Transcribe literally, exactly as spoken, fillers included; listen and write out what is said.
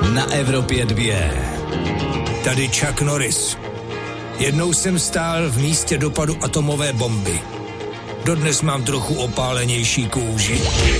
na Evropě dvě. Tady Chuck Norris. Jednou jsem stál v místě dopadu atomové bomby. Dodnes mám trochu opálenější kůži.